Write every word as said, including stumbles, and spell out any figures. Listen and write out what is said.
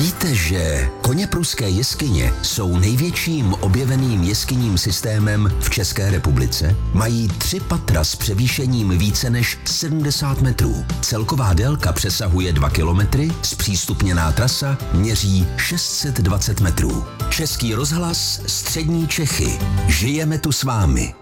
Víte, že Koněpruské jeskyně jsou největším objeveným jeskyním systémem v České republice? Mají tři patra s převýšením více než sedmdesát metrů. Celková délka přesahuje dva kilometry, zpřístupněná trasa měří šest set dvacet metrů. Český rozhlas, Střední Čechy. Žijeme tu s vámi.